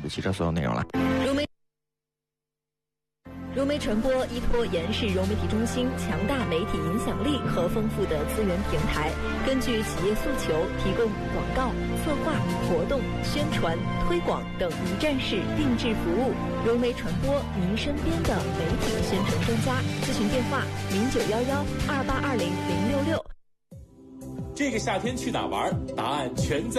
的汽车所有内容了。 融媒传播依托延世融媒体中心强大媒体影响力和丰富的资源平台，根据企业诉求提供广告、策划、活动、宣传、推广等一站式定制服务。融媒传播，您身边的媒体宣传专家。咨询电话：091128200666。 这个夏天去哪玩？答案全在